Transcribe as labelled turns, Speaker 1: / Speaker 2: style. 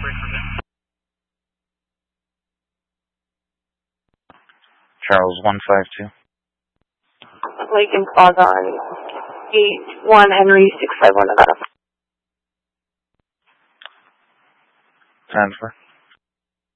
Speaker 1: Charles 152.
Speaker 2: Lincoln Plaza on 81 Henry 651 Nevada.
Speaker 1: Transfer.